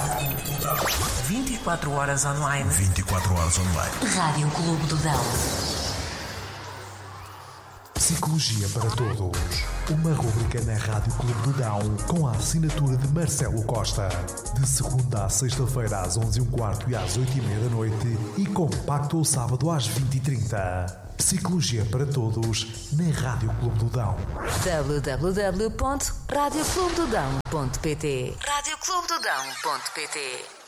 24 horas online. 24 horas online. Rádio Clube do Dão. Psicologia para Todos. Uma rubrica na Rádio Clube do Dão com a assinatura de Marcelo Costa. De segunda à sexta-feira às 11h15 e às 8h30 da noite e compacto ao sábado às 20h30. Psicologia para Todos na Rádio Clube do Dão. www.radioclubedodão.pt radioclubedodão.pt